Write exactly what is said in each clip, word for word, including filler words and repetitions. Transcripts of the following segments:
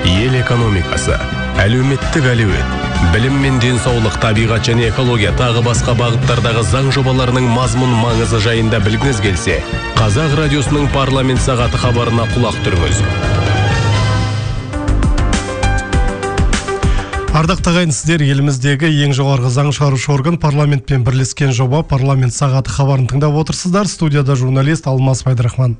ел экономикасы, әлеуметтік әлеует, білім мен денсаулық, табиғат және экология тағы басқа бағыттардағы заң жобаларының мазмұн маңызы жайында білгіңіз келсе, Қазақ радиосының парламент сағаты хабарына құлақ түріңіз. Ардақ тағайын, сіздер еліміздегі ең жоғарғы заң шығарушы орган парламентпен бірлескен жоба парламент сағаты хабарын тыңдап отырсыздар. Студияда журналист Алмас Байдрахман.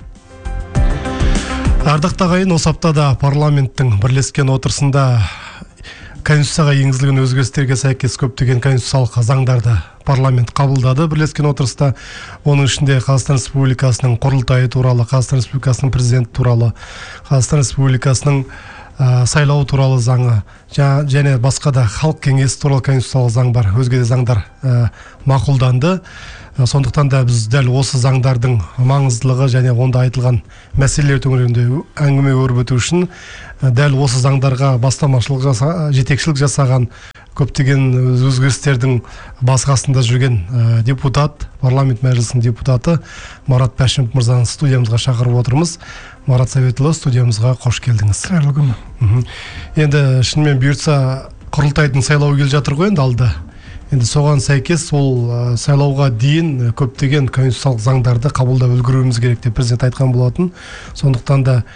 Ардақ тағайын, осы аптада парламенттің бірлескен отырысында Конституцияға енгізілген өзгерістерге сәйкес көптеген конституциялық заңдарды парламент қабылдады бірлескен отырыста. Оның ішінде Қазақстан Республикасының құрылтайы туралы, Қазақстан Республикасының президенті туралы, Қазақстан Республикасының ә, сайлау туралы заңы және басқа да халық кеңесі туралы конституциялық заң бар, өзге де заңдар ә, мақұлданды. Сондықтан да біз дәл осы заңдардың маңыздылығы және онда айтылған мәселелер төңірегінде әңгіме өрбіту үшін дәл осы заңдарға бастамашылық жаса, жетекшілік жасаған көптеген өзгерістердің басқасында жүрген ә, депутат, парламент мәжілісінің депутаты Марат Пәшімов мырзаны студиямызға шақырып отырмыз. Марат Советұлы, студиямызға қош келдіңіз. Қайырлы күн. Енді шынымен бұйыртса құрылтайдың сайлауы келе жатыр ғой енді алда. Енді соған сәйкес ол сайлауға дейін көптеген конституциялық заңдарды қабылдап үлгеруіміз керек деп президент айтқан болатын. Сондықтан да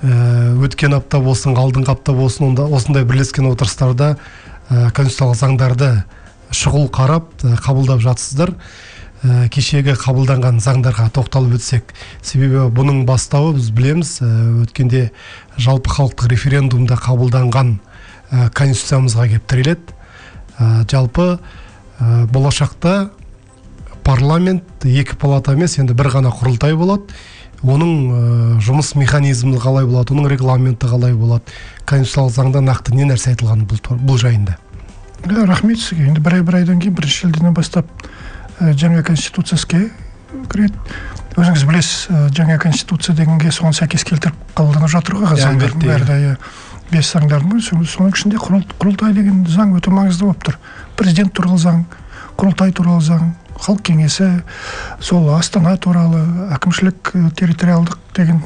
өткен апта болсын, алдыңғы апта болсын, онда осындай бірлескен отырыстарда конституциялық заңдарды шұғыл қарап қабылдап жатсыздар. Кешегі қабылданған заңдарға тоқталып өтсек, себебі бұның бастауы біз білеміз, өткенде жалпы халықтық референдумда қабылданған конституциямызға келіп тіреледі. Жалпы болашақта парламент екі палата емес, енді бір ғана құрылтай болады. Оның жұмыс механизмі қалай болады, оның регламенті қалай болады, конституциялық заңда нақты не нәрсе айтылған бұл жайында? Рахмет сізге. Енді бір ай бір айдан кейін бірінші шілдеден бастап жаңа конституция іске кіреді. Өзіңіз білесіз, жаңа конституция дегенге соған сәйкес келтіріп қабылданып жатыр ғой заңдардың бәрі. Бес заңдардың соның ішінде құрылтай деген заң өте маңызды болып тұр. Президент туралы заң, құрылтай туралы заң, халық кеңесі, сол Астана туралы, әкімшілік территориалдық деген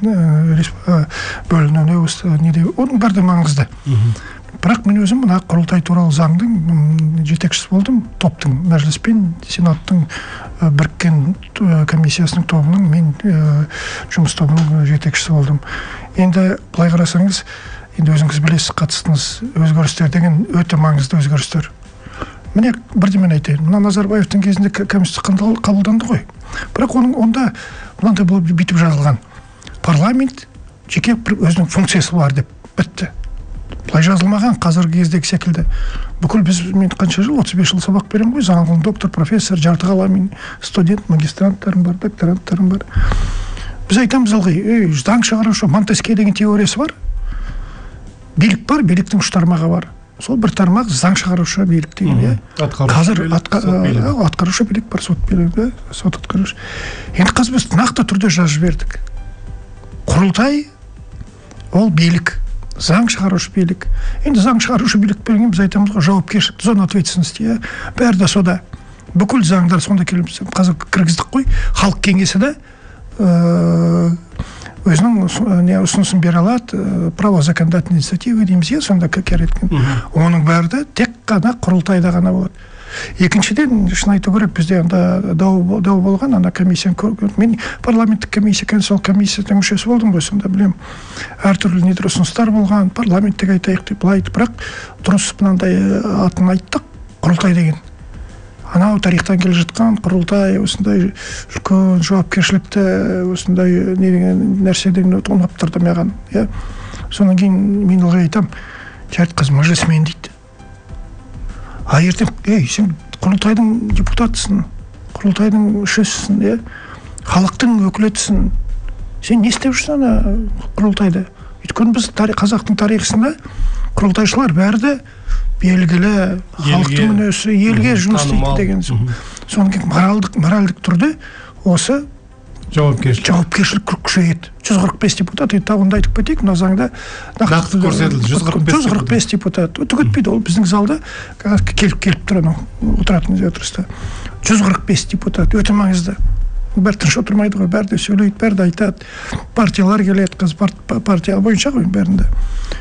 бөлінуіне оның бәрі де маңызды. Бірақ мен өзім мына құрылтай туралы заңдың жетекшісі болдым, топтың, мәжіліс пен сенаттың біріккен комиссиясының тобының мен жұмыс тобының жетекшісі болдым. Енді былай қарасаңыз, енді өзіңіз білесіз, қатыстыңыз, өзгерістер деген өте маңызды өзгерістер. Міне бірде мен айтайын, мына Назарбаевтың кезінде конституция қабылданды ғой. Бірақ оның онда мынандай болып бүйтіп жазылған. Парламент жеке өзінің функциясы бар деп бітті. Былай жазылмаған қазіргі кездегі секілді. Бүкіл біз мен қанша жыл, отыз бес жыл сабақ беремін ғой, заң ғылым доктор, профессор, жарты қаламын, студент, магистранттарым бар, докторанттарым бар. Біз айтамыз ылғи, ей, заң шығарушы Монтескье деген теориясы бар. Билік бар, биліктің үш тармағы бар. Сол бір тармақ заң шығарушы билік деген. Қазір атқарушы билік бар, сот билігі, сот атқарушы. Енді қазір біз нақты түрде жазып бердік. Құрылтай ол билік, заң шығарушы билік. Енді заң шығарушы билік берген біз айтамыз ғой, жауапкершілік, зона ответственности, бәрі де сода. Бүкіл заңдар сонда келіп қазір кіргіздік қой. Халық кеңесі де өзінің не ұсынысын бере алады, право законодательной инициативы дейміз, сонда кереткен. Оның бәрі де тек қана құрылтайда ғана болады. Екіншіден, шын айту керек, бізде дау болған, ана комиссияны көрген. Мен парламенттік комиссия, конституциялық комиссияның мүшесі болдым ғой, сонда білем. Әртүрлі недер ұсыныстар болған, парламенттік айтайық деп былай айтып, бірақ дұрыс мынандай атын айттық, құрылтай деген. Анау тарихтан келе жатқан құрылтай осындай үлкен жауапкершілікті осындай не деген нәрседен ұнап тұрды маған. Содан кейін мен ылғи айтам, жарты қыз мәжілісмен дейді. А ертең, ей, сен құрылтайдың депутатысың, құрылтайдың мүшесісің, халықтың өкілетісің. Сен не істеп жүрсің құрылтайда? Өйткені біз қазақтың тарихысында құрылтайшылар бәрі де белгілі халықтың үнесі, елге жұмыс істейді деген. Содан кейін моральдық түрде осы жауапкершілік күшейеді. жүз қырық бес депутат, тағында айтып кетейік, мына заңда нақты көрсетілді. жүз қырық бес депутат. Өте кетпейді, ол біздің залда келіп тұр, отыратын отырыста. жүз қырық бес депутат, өте маңызды. Бәрі тыныш отырмайды ғой, бәрі де сөйлейді, бәрі де айтады. Партиялар келеді, қыз партия бойынша ғой бәрінде.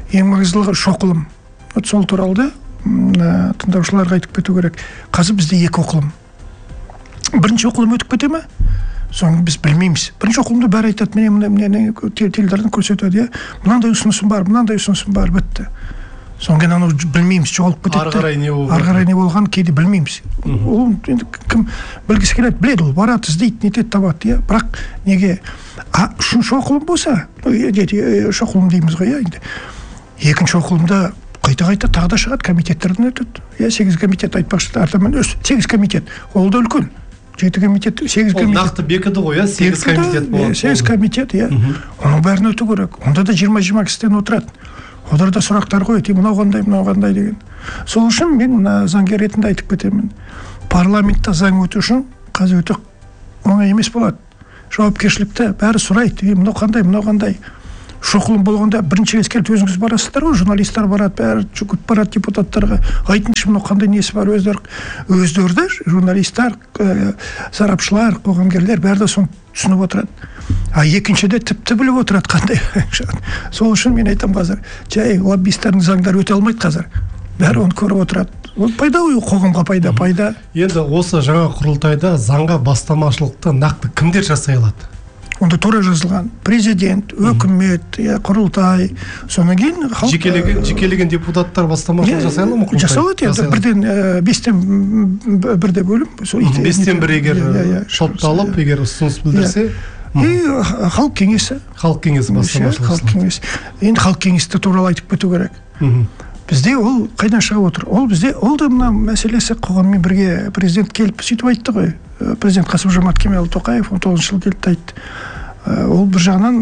ең маңыздылығы үш оқылым. Вот сол туралы да тыңдаушыларға айтып кету керек. Қазір бізде екі оқылым. Бірінші оқылым өтіп кете ме? Соны біз білмейміз. Бірінші оқылымда бәрі айтады, міне міне теледидардан көрсетеді, мынандай ұсынысым бар, мынандай ұсынысым бар, бітті. Содан кейін анау білмейміз, жоғалып кетеді. Ары қарай не болған? Ары қарай не болған кейде білмейміз. Ол енді кім білгісі келеді, біледі, ол барады, іздейді, нетеді, табады, иә. Бірақ неге үшінші оқылым болса, үш оқылым дейміз ғой, енді. Екінші оқылымда қайта-қайта тағы да шығады, комитеттерден өтеді. Иә, сегіз комитет айтпақшы, артымен сегіз комитет. Ол да үлкен. Жеті комитет, сегіз комитет. Ол нақты бекіді ғой, иә, сегіз комитет болады. сегіз комитет, иә. Оның бәрін өту керек. Онда да жиырма-жиырма кісіден отырады. Оларда сұрақтар қояды, мынау қандай, мынау қандай деген. Сол үшін мен мына заңгер ретінде айтып кетемін. Парламентта заң өту үшін қазір өте оңай емес болады. Жауапкершілікті бәрі сұрайды, мынау қандай, мынау қандай. Шоқылым болғанда бірінші рет келіп өзіңіз барасыздар ғой, журналистер барады, бәрі жүгіріп барады депутаттарға. Айтыңызшы, мынау қандай несі бар, өздері өздері журналистер, сарапшылар, қоғамгерлер бәрі де соны түсініп отырады. А екіншіде тіпті біліп отырады қандай. Сол үшін мен айтам қазір, жай лоббистердің заңдары өте алмайды қазір. Бәрі оны көріп отырады. Ол пайда ғой, қоғамға пайда, пайда. Енді осы жаңа құрылтайда заңға бастамашылықты нақты кімдер жасай алады? Онда тура жазылған. Президент, өкімет, құрылтай, содан кейін халық... Жекелеген депутаттар бастамашылық жасай ала ма құрылтай? Жасалады, енді бірден бестен бірде бөлім. Бестен бір егер шотталып, егер ұсыныс білдірсе... И халық кеңесі. Халық кеңесі бастамашылық. Халық кеңесі. Енді халық кеңесті туралы айтып кету керек. Бізде ол қайдан шығып отыр? Ол бізде, ол да мына мәселесі қоғаммен бірге президент келіп сөйтіп айтты ғой. Президент Қасым-Жомарт Кемелұлы Тоқаев он тоғызыншы жылы келіп айтты. Ол бір жағынан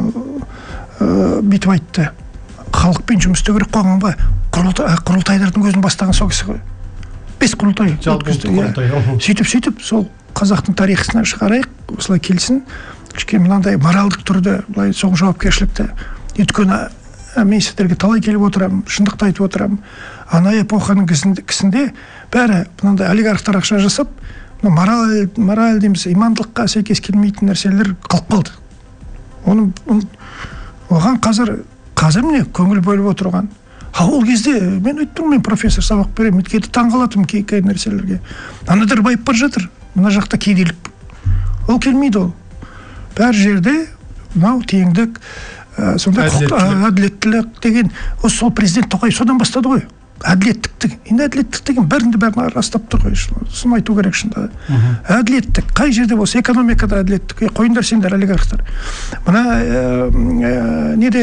бүйтіп айтты. Халықпен жұмыс істеу керек, қоғамға. Құрылтайлардың өзін бастаған сол кісі ғой. Бес құрылтай. Сөйтіп-сөйтіп сол қазақтың тарихысынан шығарайық, осылай келсін. Кішкене мынандай моральдық түрде, былай соң жауапкершілікті. Өйткені мен сіздерге талай келіп отырамын, шындықты айтып отырамын. Ана эпоханың кісінде бәрі мынандай олигархтар ақша жасап, мораль, мораль дейміз, имандылыққа сәйкес келмейтін нәрселер қалып қалды. Оның оған қазір қазір міне көңіл бөліп отырған. А ол кезде мен айттым, мен профессор сабақ беремін, кейде таңғалатым кей нәрселерге. Анадар байып бар жатыр, мына жақта кедейлік. Ол келмейді ол. Бәр жерде мынау теңдік, сонда әділеттілік деген, осы сол президент Тоқаев содан бастады ғой. Әділеттік. Енді әділеттік деген бәрінде бәрін растап тұр ғой. Соны айту керек шында. Әділеттік. Қай жерде болса, экономикада әділеттік. Қойындар сендер олигархтар. Мына неде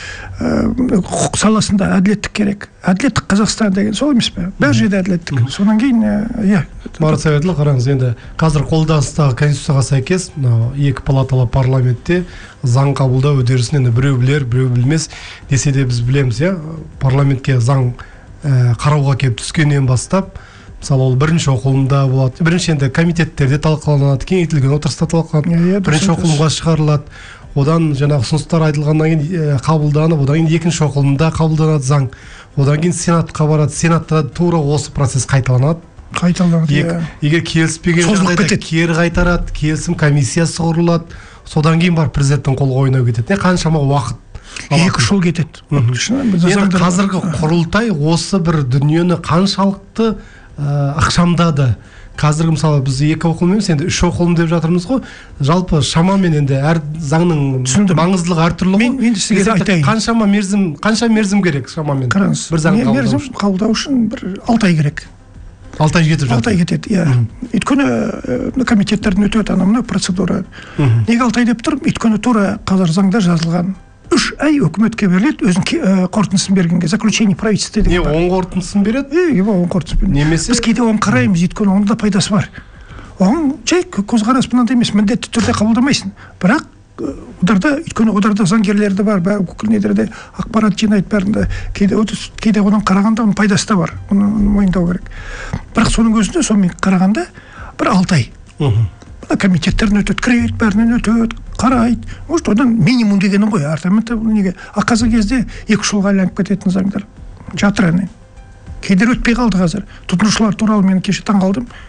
құқық саласында әділеттік керек. Әділеттік Қазақстан деген сол емес пе? Бәр жерде әділеттік. Содан кейін, иә. Марат Сәбитұлы, қараңыз, енді қазір қолданыстағы конституцияға сәйкес, екі палаталы парламентте заң қабылдау үдерісін енді біреу білер, біреу білмес десе де біз білеміз, иә, парламентке заң қарауға келіп түскеннен бастап, мысалы ол бірінші оқылымда болады, бірінші енді комитеттерде талқыланады, кеңейтілген отырыста талқыланады, бірінші оқылымға шығарылады, одан жаңағы ұсыныстар айтылғаннан кейін қабылданып, одан кейін екінші оқылымда қабылданады заң, одан кейін сенатқа барады, сенатта тура осы процесс қайталанады. Қайталанады, иә. Егер келіспеген жағдайда кері қайтарады, келісім комиссиясы құрылады, содан кейін бар президенттің қол қойнына кетеді. Қаншама уақыт? Екі жыл кетеді. Енді қазіргі құрылтай осы бір дүниені қаншалықты ықшамдады. Қазіргі мысалы біз екі оқылым емес, енді үш оқылым деп жатырмыз ғой. Жалпы шамамен енді әр заңның маңыздылығы әртүрлі ғой. Мен сізге айтайын. Қаншама мерзім, қанша мерзім керек шамамен? Қараңыз, мерзім қабылдау үшін бір алты ай керек. Алты ай кетіп жатыр. Алты ай кетеді, иә. Өйткені комитеттерден өтеді анау процедура. Неге алты ай деп тұрмын? Өйткені тура қазір заңда жазылған. Үш ай өкіметке беріледі, өзінің қорытындысын бергенге, заключение правительства деген бар. Не, оң қорытындысын береді? Е, оң қорытындысын береді. Немесе? Біз кейде оң қараймыз, өйткені оның да пайдасы бар. Оң жай көзқарас мынандай емес, міндетті түрде қабылдамайсың. Бірақ оларда, өйткені оларда заңгерлерді бар, бүкіл недерде ақпарат жинайды бәрінде, кейде кейде одан қарағанда оның пайдасы да бар. Оны мойындау керек. Бірақ соның өзінде сонымен қарағанда бір алты ай. Комитеттерін өтеді, кіреді, бәрінен өтеді, қарайды. Может, одан минимум дегенің ғой, артаменті неге. А қазір кезде екі жылға айланып кететін заңдар. Жатыр әне. Кейдер өтпей қалды қазір. Тұтынушылар туралы мен кеше таң қалдым.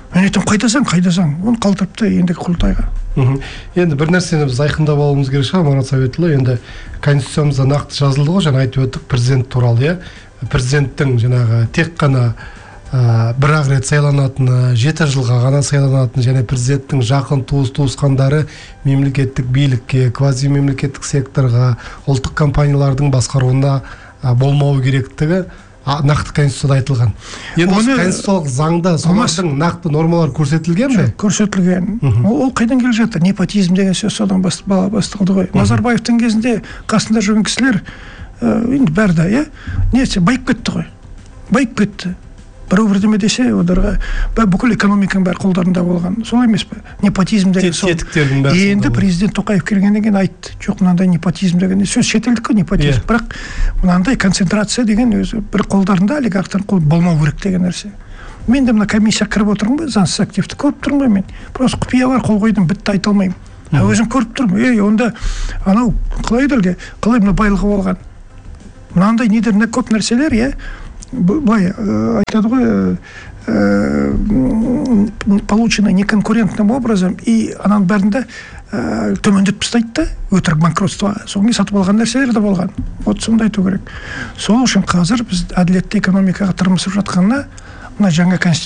мен айтамын қайда заң қайда заң оны қалдырыпты ендігі құрылтайға. Енді бір нәрсені біз айқындап алуымыз керек шығар, Марат Советұлы. Енді конституциямызда нақты жазылды ғой, жаңа айтып өттік президент туралы, иә. Президенттің жаңағы тек қана ә, бір ақ рет сайланатыны, жеті жылға ғана сайланатыны, және президенттің жақын туыс туысқандары мемлекеттік билікке, квази мемлекеттік секторға, ұлттық компаниялардың басқаруына ә, болмауы керектігі нақты конституцияда айтылған. Енді осы конституциялық заңда солардың нақты нормалар көрсетілген бе? Көрсетілген. Ол қайдан келе жатыр? Непотизм деген сөз содан басталды ғой. Назарбаевтың кезінде қасында жүрген кісілер енді бәрі да, иә, несі байып кетті ғой. Байып кетті. Біреу бірдеме десе, оларға бүкіл экономиканың бәрі қолдарында болған. Сол емес пе? Непотизм деген сол. Енді президент Тоқаев келгеннен кейін айтты. Жоқ, мынандай непотизм деген сөз шетелдік қой непотизм. Бірақ мынандай концентрация деген өзі бір қолдарында олигархтардың қолы болмау керек деген нәрсе. Мен де мына комиссия кіріп отырмын ба, заңсыз активті көріп тұрмын ба мен? Просто құпия бар, қол қойдым, бітті айта алмаймын. Өзім көріп тұрмын. Ей, онда анау қалай дәлге, қалай мына байлығы болған. Мынандай недеріне көп нәрселер, иә. Былай айтады ғой, получено неконкурентным образом, и ананың бәрінде төмендетіп тастайды да, өтірік банкротство, соңғы сатып алған нәрселер де болған. Вот сонда айту керек. Сол үшін қазір біз әділетті экономикаға тырмысып жатқанына, мына жаңа конституция